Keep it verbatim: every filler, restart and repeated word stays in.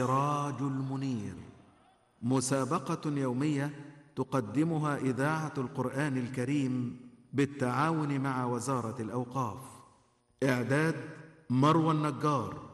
السراج المنير، مسابقة يومية تقدمها إذاعة القرآن الكريم بالتعاون مع وزارة الأوقاف. إعداد مروى النجار.